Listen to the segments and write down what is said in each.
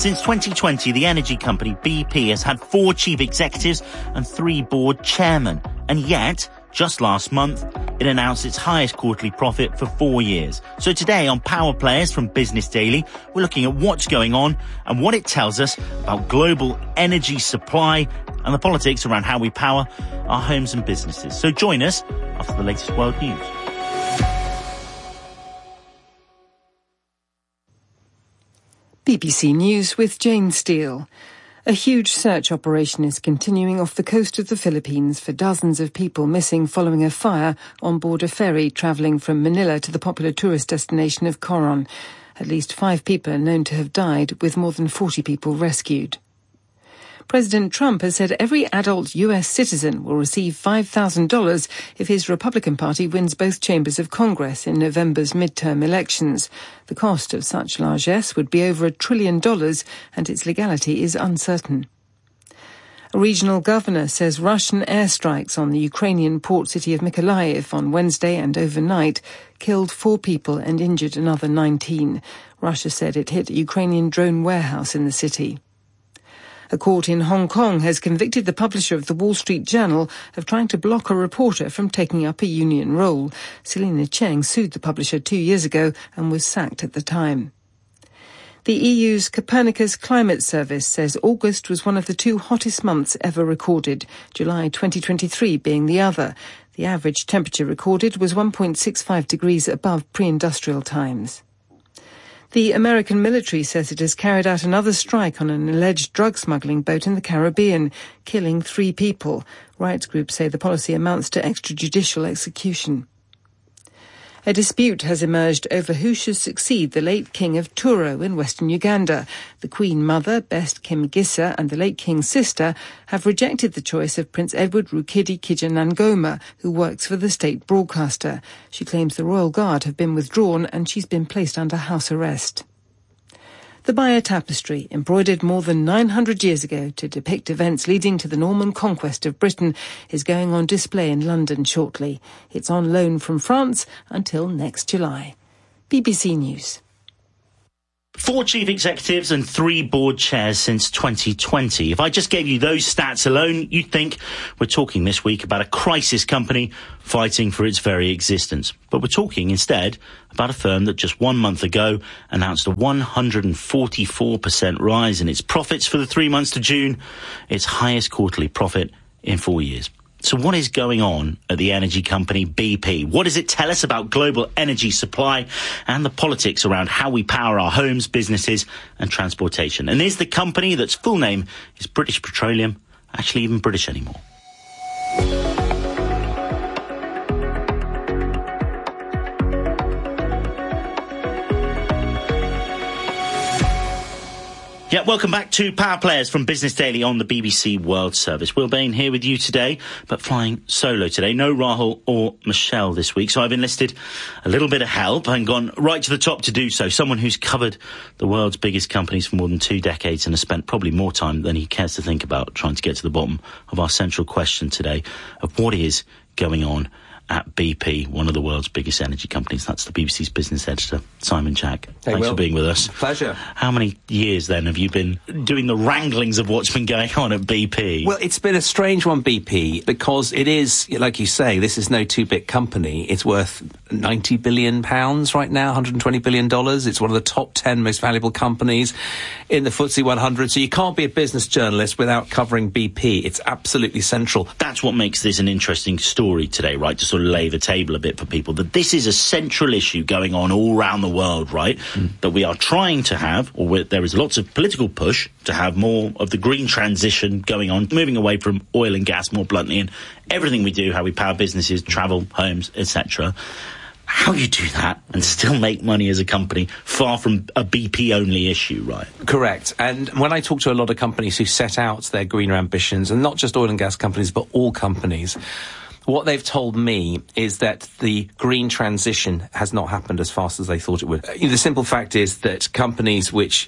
Since 2020, the energy company BP has had 4 chief executives and 3 board chairmen. And yet, just last month, it announced its highest quarterly profit for 4 years. So today on Power Players from Business Daily, we're looking at what's going on and what it tells us about global energy supply and the politics around how we power our homes and businesses. So join us after the latest world news. BBC News with Jane Steele. A huge search operation is continuing off the coast of the Philippines for dozens of people missing following a fire on board a ferry travelling from Manila to the popular tourist destination of Coron. At least 5 people are known to have died, with more than 40 people rescued. President Trump has said every adult US citizen will receive $5,000 if his Republican Party wins both chambers of Congress in November's midterm elections. The cost of such largesse would be over $1 trillion, and its legality is uncertain. A regional governor says Russian airstrikes on the Ukrainian port city of Mykolaiv on Wednesday and overnight killed 4 people and injured another 19. Russia said it hit a Ukrainian drone warehouse in the city. A court in Hong Kong has convicted the publisher of the Wall Street Journal of trying to block a reporter from taking up a union role. Selina Cheng sued the publisher 2 years ago and was sacked at the time. The EU's Copernicus Climate Service says August was one of the 2 hottest months ever recorded, July 2023 being the other. The average temperature recorded was 1.65 degrees above pre-industrial times. The American military says it has carried out another strike on an alleged drug smuggling boat in the Caribbean, killing 3 people. Rights groups say the policy amounts to extrajudicial execution. A dispute has emerged over who should succeed the late King of Turo in western Uganda. The Queen Mother, Best Kimgisa, and the late King's sister have rejected the choice of Prince Edward Rukidi Kijanangoma, who works for the state broadcaster. She claims the Royal Guard have been withdrawn and she's been placed under house arrest. The Bayer Tapestry, embroidered more than 900 years ago to depict events leading to the Norman conquest of Britain, is going on display in London shortly. It's on loan from France until next July. BBC News. 4 chief executives and 3 board chairs since 2020. If I just gave you those stats alone, you'd think we're talking this week about a crisis company fighting for its very existence. But we're talking instead about a firm that just 1 month ago announced a 144% rise in its profits for the 3 months to June, its highest quarterly profit in 4 years. So what is going on at the energy company BP? What does it tell us about global energy supply and the politics around how we power our homes, businesses and transportation? And is the company, that's full name is British Petroleum, actually even British anymore? Yeah, welcome back to Power Players from Business Daily on the BBC World Service. Will Bain here with you today, but flying solo today. No Rahul or Michelle this week, so I've enlisted a little bit of help and gone right to the top to do so. Someone who's covered the world's biggest companies for more than 2 decades and has spent probably more time than he cares to think about trying to get to the bottom of our central question today of what is going on at BP, one of the world's biggest energy companies. That's the BBC's business editor, Simon Jack. Hey, Thanks for being with us. Pleasure. How many years, then, have you been doing the wranglings of what's been going on at BP? Well, it's been a strange one, BP, because it is, like you say, this is no too-big company. It's worth £90 billion right now, $120 billion. It's one of the top 10 most valuable companies in the FTSE 100. So you can't be a business journalist without covering BP. It's absolutely central. That's what makes this an interesting story today, right? To sort of lay the table a bit for people, that this is a central issue going on all around the world, right? That we are trying to have, or there is lots of political push to have more of the green transition going on, moving away from oil and gas more bluntly, and everything we do, how we power businesses, travel, homes, etc. How you do that and still make money as a company, far from a BP-only issue, right? Correct. And when I talk to a lot of companies who set out their greener ambitions, and not just oil and gas companies, but all companies, what they've told me is that the green transition has not happened as fast as they thought it would. The simple fact is that companies which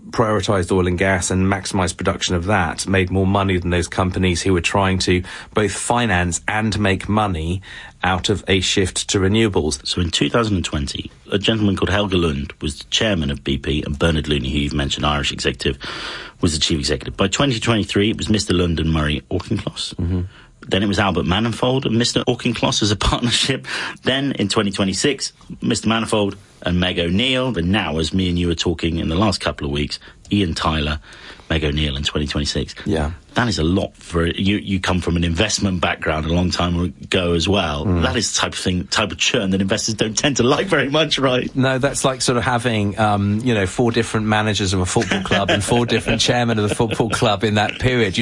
prioritised oil and gas and maximised production of that, made more money than those companies who were trying to both finance and make money out of a shift to renewables. So in 2020, a gentleman called Helge Lund was the chairman of BP, and Bernard Looney, who you've mentioned, Irish executive, was the chief executive. By 2023, it was Mr. Lund and Murray Auchincloss. Mm-hmm. Then it was Albert Manifold and Mr. Auchincloss as a partnership. Then in 2026, Mr. Manifold and Meg O'Neill. But now, as me and you are talking in the last couple of weeks, Ian Tyler, Meg O'Neill in 2026. Yeah. That is a lot for you. You come from an investment background a long time ago as well. That is the type of churn that investors don't tend to like very much, right? No, that's like sort of having, 4 different managers of a football club and 4 different chairmen of the football club in that period.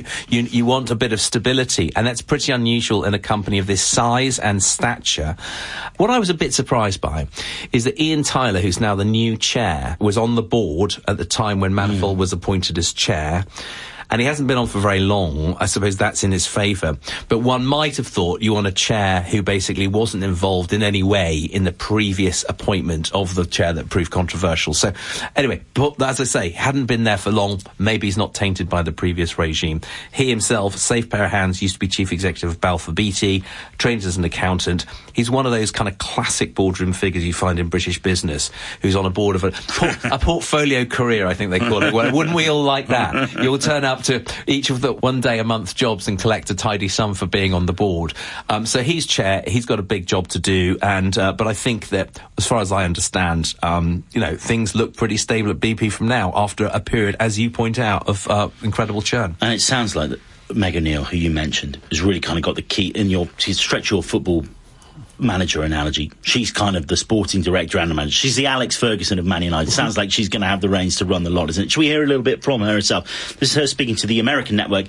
You want a bit of stability, and that's pretty unusual in a company of this size and stature. What I was a bit surprised by is that Ian Tyler, who's now the new chair, was on the board at the time when Manifold was appointed as chair. And he hasn't been on for very long. I suppose that's in his favour. But one might have thought you want a chair who basically wasn't involved in any way in the previous appointment of the chair that proved controversial. So anyway, but as I say, hadn't been there for long. Maybe he's not tainted by the previous regime. He himself, safe pair of hands, used to be chief executive of Balfour Beatty, trained as an accountant. He's one of those kind of classic boardroom figures you find in British business, who's on a board of a portfolio career, I think they call it. Well, wouldn't we all like that? You'll turn up to each of the one day a month jobs and collect a tidy sum for being on the board. So he's chair. He's got a big job to do. And but I think that, as far as I understand, things look pretty stable at BP from now after a period, as you point out, of incredible churn. And it sounds like that Meg O'Neill, who you mentioned, has really kind of got the key to stretch your football manager analogy. She's kind of the sporting director and the manager. She's the Alex Ferguson of Man United. Sounds like she's going to have the reins to run the lot, isn't it? Should we hear a little bit from her herself? This is her speaking to the American network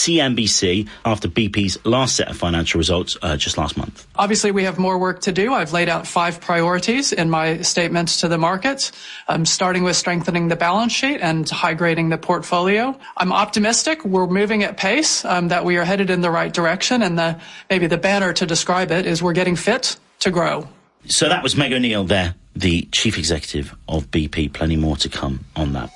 CNBC after BP's last set of financial results just last month. Obviously, we have more work to do. I've laid out 5 priorities in my statements to the markets, starting with strengthening the balance sheet and high-grading the portfolio. I'm optimistic. We're moving at pace, that we are headed in the right direction, and maybe the banner to describe it is we're getting fit to grow. So that was Meg O'Neill there, the chief executive of BP. Plenty more to come on that.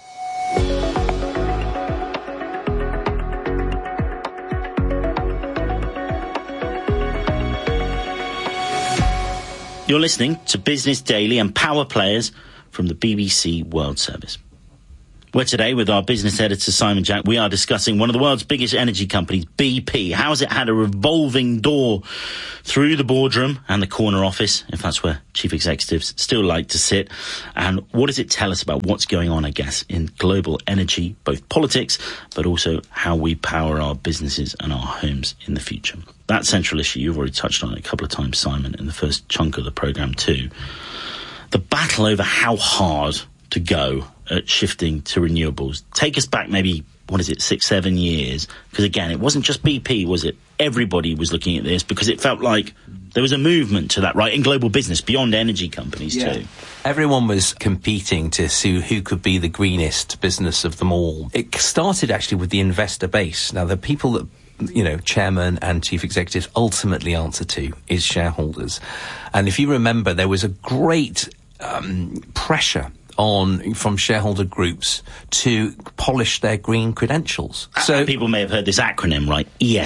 You're listening to Business Daily and Power Players from the BBC World Service. We're today with our business editor, Simon Jack. We are discussing one of the world's biggest energy companies, BP. How has it had a revolving door through the boardroom and the corner office, if that's where chief executives still like to sit? And what does it tell us about what's going on, I guess, in global energy, both politics, but also how we power our businesses and our homes in the future? That central issue, you've already touched on it a couple of times, Simon, in the first chunk of the programme too. The battle over how hard to go at shifting to renewables. Take us back maybe, 6-7 years? Because again, it wasn't just BP, was it? Everybody was looking at this because it felt like there was a movement to that, right, in global business, beyond energy companies too. Everyone was competing to see who could be the greenest business of them all. It started actually with the investor base. Now, the people that chairman and chief executives ultimately answer to is shareholders. And if you remember, there was a great pressure from shareholder groups to polish their green credentials. So people may have heard this acronym, right?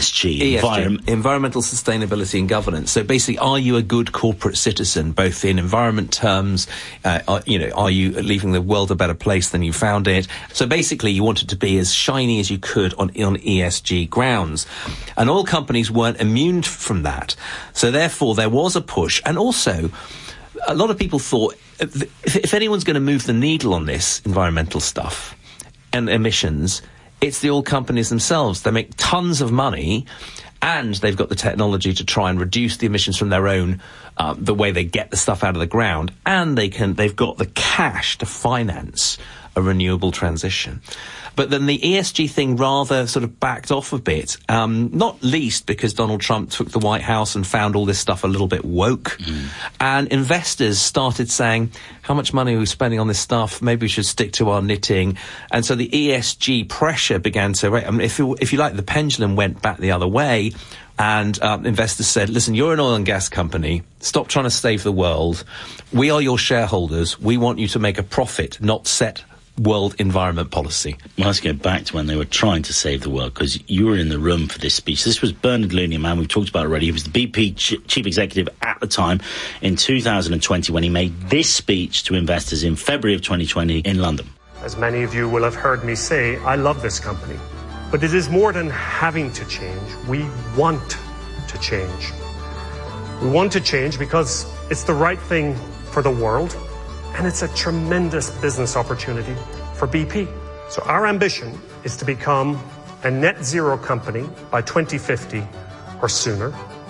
ESG. Environmental Sustainability and Governance. So basically, are you a good corporate citizen, both in environment terms, are you leaving the world a better place than you found it? So basically, you wanted to be as shiny as you could on ESG grounds. And oil companies weren't immune from that. So therefore, there was a push. And also, a lot of people thought, if anyone's going to move the needle on this environmental stuff and emissions, it's the oil companies themselves. They make tons of money, and they've got the technology to try and reduce the emissions from their own, the way they get the stuff out of the ground, and they've got the cash to finance a renewable transition. But then the ESG thing rather sort of backed off a bit, not least because Donald Trump took the White House and found all this stuff a little bit woke. And investors started saying, how much money are we spending on this stuff? Maybe we should stick to our knitting. And so the ESG pressure began to, if you like, the pendulum went back the other way. And investors said, listen, you're an oil and gas company. Stop trying to save the world. We are your shareholders. We want you to make a profit, not set world environment policy. Well, let's go back to when they were trying to save the world, because you were in the room for this speech. This was Bernard Looney, a man we've talked about already. He was the BP chief executive at the time in 2020 when he made this speech to investors in February of 2020 in London. As many of you will have heard me say, I love this company. But it is more than having to change. We want to change. We want to change because it's the right thing for the world, and it's a tremendous business opportunity for BP. So our ambition is to become a net zero company by 2050 or sooner,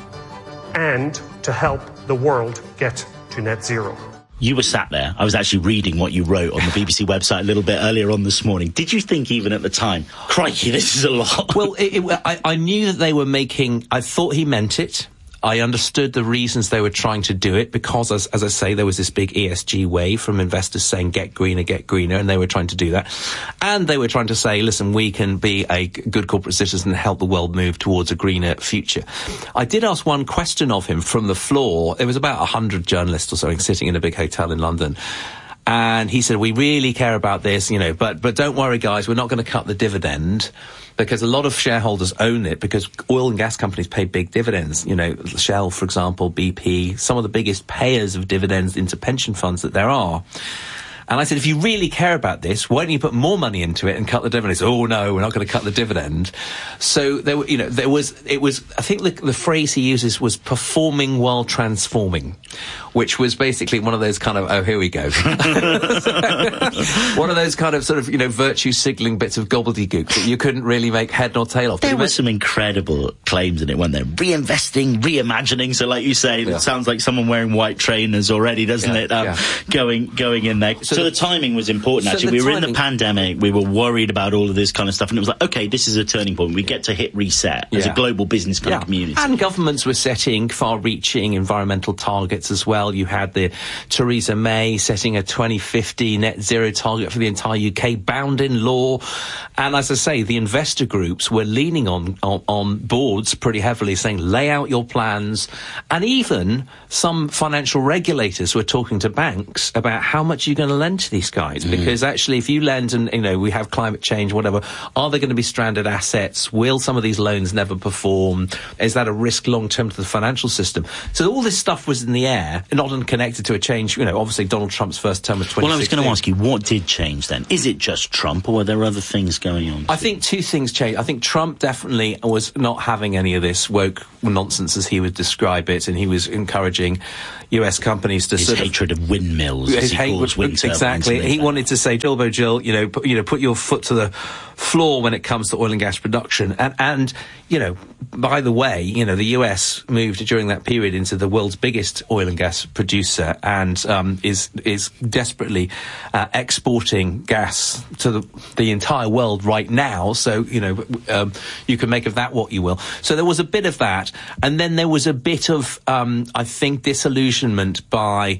and to help the world get to net zero. You were sat there. I was actually reading what you wrote on the BBC website a little bit earlier on this morning. Did you think even at the time, crikey, this is a lot? Well, I knew that they were making... I thought he meant it. I understood the reasons they were trying to do it because, as I say, there was this big ESG wave from investors saying, get greener, and they were trying to do that. And they were trying to say, listen, we can be a good corporate citizen and help the world move towards a greener future. I did ask one question of him from the floor. There was about 100 journalists or something sitting in a big hotel in London. And he said, we really care about this, but don't worry, guys, we're not going to cut the dividend because a lot of shareholders own it because oil and gas companies pay big dividends. Shell, for example, BP, some of the biggest payers of dividends into pension funds that there are. And I said, if you really care about this, why don't you put more money into it and cut the dividend? He said, oh no, we're not going to cut the dividend. So it was, I think the phrase he uses was performing while transforming, which was basically one of those kind of, oh, here we go. One of those kind of sort of, virtue signaling bits of gobbledygook that you couldn't really make head nor tail of. There were some incredible claims in it, weren't there? Reinvesting, reimagining. So like you say, it sounds like someone wearing white trainers already, doesn't it? Going in there. So the timing was important, actually. We were in the pandemic. We were worried about all of this kind of stuff. And it was like, okay, this is a turning point. We get to hit reset as a global business kind of community. And governments were setting far-reaching environmental targets as well. You had the Theresa May setting a 2050 net zero target for the entire UK, bound in law. And as I say, the investor groups were leaning on boards pretty heavily, saying, lay out your plans. And even some financial regulators were talking to banks about how much you're going to lend to these guys, because actually if you lend and we have climate change, whatever, are there going to be stranded assets? Will some of these loans never perform? Is that a risk long term to the financial system? So all this stuff was in the air, not unconnected to a change. Obviously Donald Trump's first term of 2016. Well, I was going to ask you, what did change then? Is it just Trump, or were there other things going on? I think two things changed. I think Trump definitely was not having any of this woke nonsense, as he would describe it, and he was encouraging US companies to his hatred of windmills, his hate was wind turbines. Exactly. He wanted to say, Bilbo Jill, put your foot to the floor when it comes to oil and gas production. And by the way, the US moved during that period into the world's biggest oil and gas producer and is desperately exporting gas to the entire world right now. So, you can make of that what you will. So there was a bit of that. And then there was a bit of, I think, disillusionment by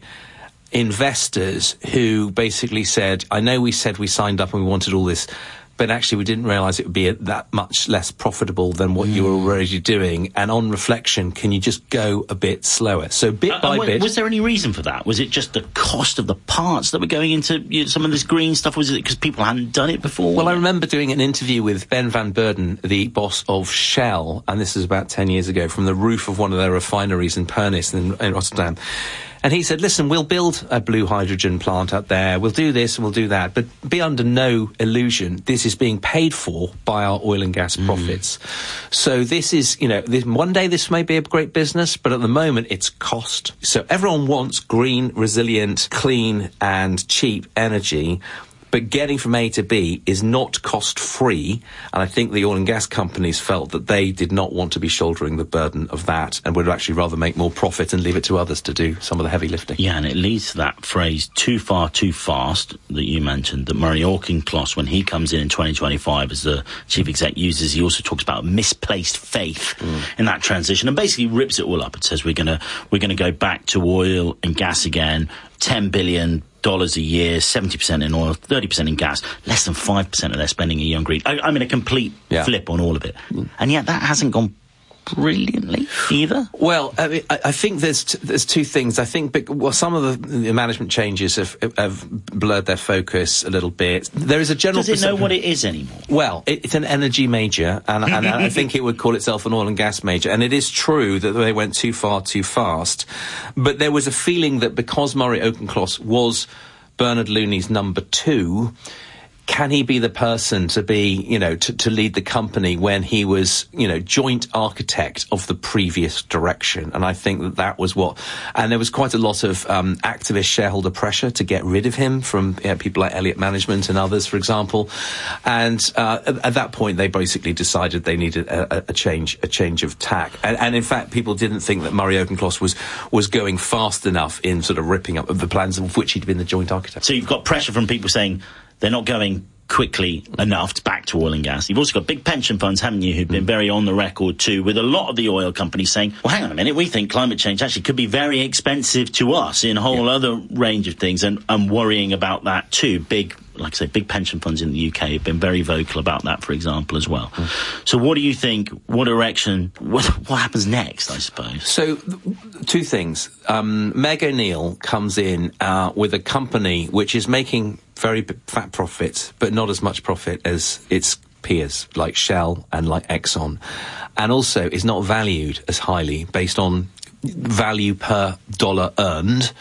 investors who basically said, I know we said we signed up and we wanted all this, but actually we didn't realise it would be that much less profitable than what you were already doing. And on reflection, can you just go a bit slower? So bit by bit. Was there any reason for that? Was it just the cost of the parts that were going into some of this green stuff? Was it because people hadn't done it before? Well, I remember doing an interview with Ben van Beurden, the boss of Shell, and this was about 10 years ago, from the roof of one of their refineries in Pernis in Rotterdam. And he said, listen, we'll build a blue hydrogen plant up there. We'll do this and we'll do that. But be under no illusion, this is being paid for by our oil and gas profits. So this is, one day this may be a great business, but at the moment it's cost. So everyone wants green, resilient, clean and cheap energy. But getting from A to B is not cost-free, and I think the oil and gas companies felt that they did not want to be shouldering the burden of that and would actually rather make more profit and leave it to others to do some of the heavy lifting. Yeah, and it leads to that phrase, too far, too fast, that you mentioned, that Murray Auchincloss, when he comes in 2025 as the chief exec, uses. He also talks about misplaced faith in that transition and basically rips it all up. It says we're going to go back to oil and gas again, $10 billion a year, 70% in oil, 30% in gas, less than 5% of their spending a year on green. I mean, a complete flip on all of it. And yet that hasn't gone brilliantly either? Well, I think there's two things. I think some of the management changes have blurred their focus a little bit. There is a general... Does it know what it is anymore? Well, it's an energy major, and I think it would call itself an oil and gas major. And it is true that they went too far too fast. But there was a feeling that because Murray Auchincloss was Bernard Looney's number 2... can he be the person to be, to lead the company when he was, joint architect of the previous direction? And I think that was what... And there was quite a lot of activist shareholder pressure to get rid of him from people like Elliott Management and others, for example. And at that point, they basically decided they needed a change of tack. And in fact, people didn't think that Murray Auchincloss was going fast enough in sort of ripping up the plans of which he'd been the joint architect. So you've got pressure from people saying they're not going quickly enough back to oil and gas. You've also got big pension funds, haven't you, who've been very on the record too, with a lot of the oil companies saying, well, hang on a minute, we think climate change actually could be very expensive to us in a whole other range of things, and worrying about that too. Big pension funds in the UK have been very vocal about that, for example, as well. So what do you think, what direction, what happens next, I suppose? So, two things. Meg O'Neill comes in with a company which is making very fat profits, but not as much profit as its peers, like Shell and like Exxon, and also is not valued as highly based on value per dollar earned.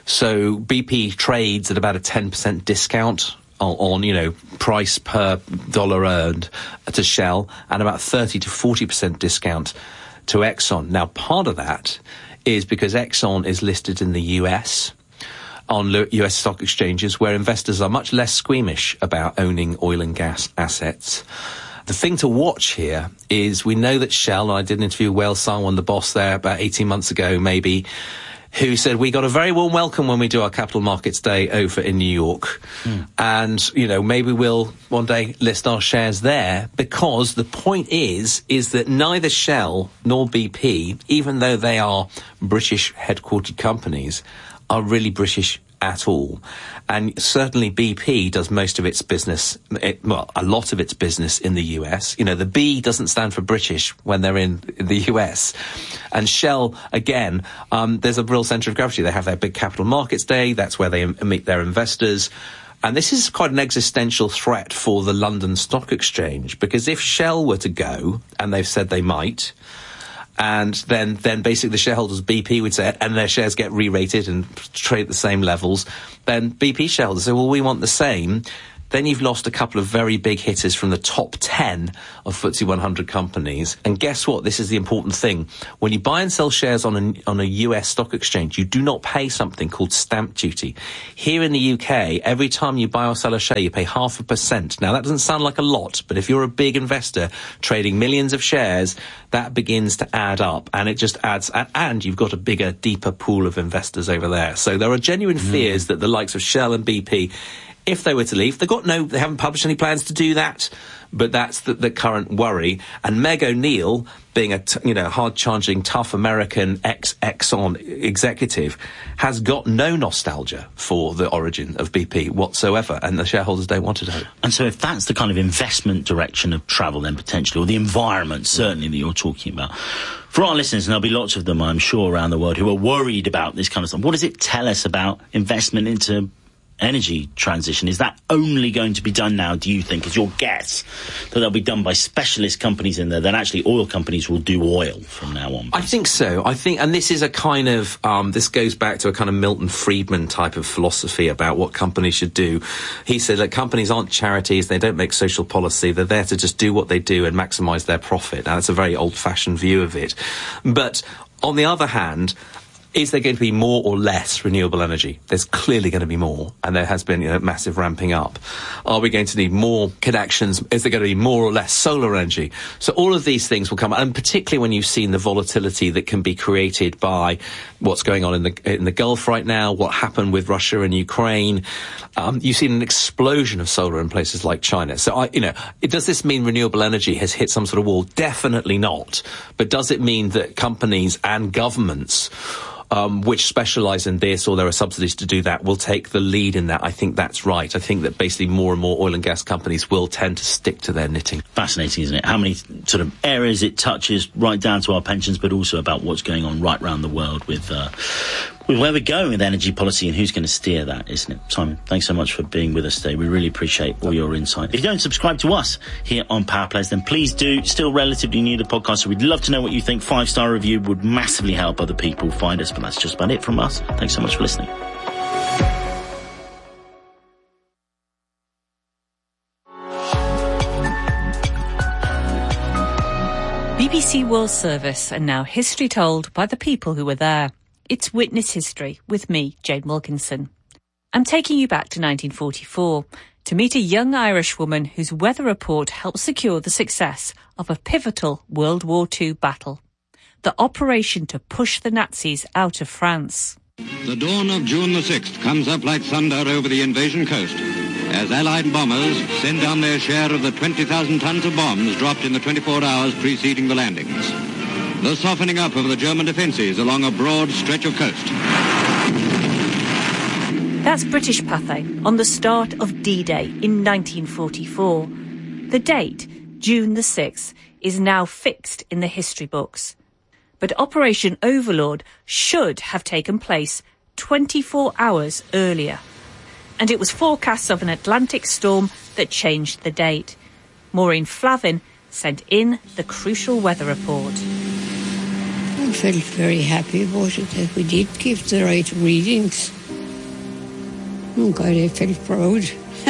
So BP trades at about a 10% discount on price per dollar earned to Shell, and about 30 to 40% discount to Exxon. Now, part of that is because Exxon is listed in the US on US stock exchanges, where investors are much less squeamish about owning oil and gas assets. The thing to watch here is we know that Shell, I did an interview with Wael Sawan, the boss there, about 18 months ago maybe, who said, we got a very warm welcome when we do our Capital Markets Day over in New York. And, maybe we'll one day list our shares there, because the point is that neither Shell nor BP, even though they are British headquartered companies, are really British at all. And certainly BP does most of its business, a lot of its business in the US. The B doesn't stand for British when they're in the US. And Shell, again, there's a real centre of gravity. They have their big Capital Markets Day. That's where they meet their investors. And this is quite an existential threat for the London Stock Exchange, because if Shell were to go, and they've said they might, and then basically the shareholders of BP would say, and their shares get re-rated and trade at the same levels, then BP shareholders say, well, we want the same. Then you've lost a couple of very big hitters from the top 10 of FTSE 100 companies. And guess what? This is the important thing. When you buy and sell shares on a US stock exchange, you do not pay something called stamp duty. Here in the UK, every time you buy or sell a share, you pay 0.5%. Now, that doesn't sound like a lot, but if you're a big investor trading millions of shares, that begins to add up, and it just adds, and you've got a bigger, deeper pool of investors over there. So there are genuine fears that the likes of Shell and BP, if they were to leave, they haven't published any plans to do that, but that's the current worry. And Meg O'Neill, being a hard-charging, tough American ex-Exxon executive, has got no nostalgia for the origin of BP whatsoever, and the shareholders don't want it to. And so if that's the kind of investment direction of travel then potentially, or the environment certainly that you're talking about, for our listeners, and there'll be lots of them, I'm sure, around the world who are worried about this kind of stuff, what does it tell us about investment into energy transition? Is that only going to be done now, do you think, is your guess, that they'll be done by specialist companies in there, that actually oil companies will do oil from now on? I think so. And this is a kind of, this goes back to a kind of Milton Friedman type of philosophy about what companies should do. He said that companies aren't charities, they don't make social policy, they're there to just do what they do and maximise their profit. Now, that's a very old-fashioned view of it. But on the other hand, is there going to be more or less renewable energy? There's clearly going to be more, and there has been massive ramping up. Are we going to need more connections? Is there going to be more or less solar energy? So all of these things will come, and particularly when you've seen the volatility that can be created by what's going on in the Gulf right now, what happened with Russia and Ukraine. You've seen an explosion of solar in places like China. So, does this mean renewable energy has hit some sort of wall? Definitely not. But does it mean that companies and governments which specialise in this, or there are subsidies to do that, will take the lead in that. I think that's right. I think that basically more and more oil and gas companies will tend to stick to their knitting. Fascinating, isn't it? How many sort of areas it touches, right down to our pensions, but also about what's going on right around the world with where we're going with energy policy and who's going to steer that, isn't it? Simon, thanks so much for being with us today. We really appreciate all your insight. If you don't subscribe to us here on Power Plays, then please do. Still relatively new to the podcast, so we'd love to know what you think. 5-star review would massively help other people find us, but that's just about it from us. Thanks so much for listening. BBC World Service, and now history told by the people who were there. It's Witness History with me, Jane Wilkinson. I'm taking you back to 1944 to meet a young Irish woman whose weather report helped secure the success of a pivotal World War II battle, the operation to push the Nazis out of France. The dawn of June the 6th comes up like thunder over the invasion coast as Allied bombers send down their share of the 20,000 tons of bombs dropped in the 24 hours preceding the landings. The softening up of the German defences along a broad stretch of coast. That's British Pathé on the start of D-Day in 1944. The date, June the 6th, is now fixed in the history books. But Operation Overlord should have taken place 24 hours earlier. And it was forecasts of an Atlantic storm that changed the date. Maureen Flavin sent in the crucial weather report. I felt very happy about it, that we did give the right readings. Oh God, I felt proud.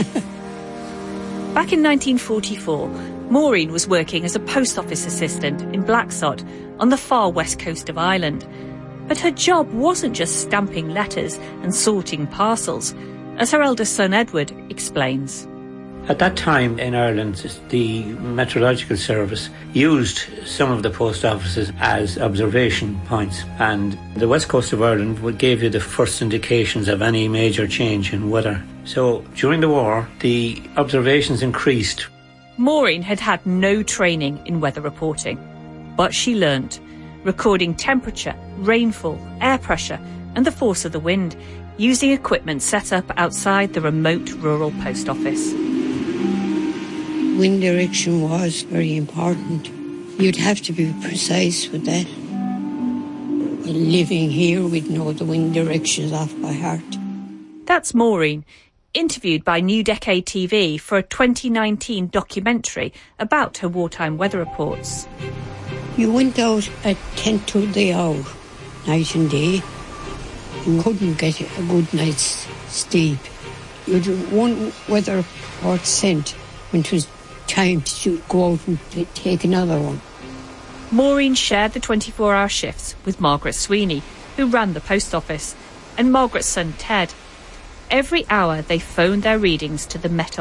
Back in 1944, Maureen was working as a post office assistant in Blacksod on the far west coast of Ireland. But her job wasn't just stamping letters and sorting parcels, as her eldest son Edward explains. At that time in Ireland, the Meteorological Service used some of the post offices as observation points, and the west coast of Ireland would give you the first indications of any major change in weather. So during the war, the observations increased. Maureen had had no training in weather reporting, but she learnt, recording temperature, rainfall, air pressure and the force of the wind, using equipment set up outside the remote rural post office. Wind direction was very important. You'd have to be precise with that. Living here, we'd know the wind directions off by heart. That's Maureen, interviewed by New Decade TV for a 2019 documentary about her wartime weather reports. You went out at 10 to the hour, night and day. You couldn't get a good night's sleep. You'd one weather report sent when it was time to go out and take another one. Maureen shared the 24-hour shifts with Margaret Sweeney, who ran the post office, and Margaret's son Ted. Every hour they phoned their readings to the Met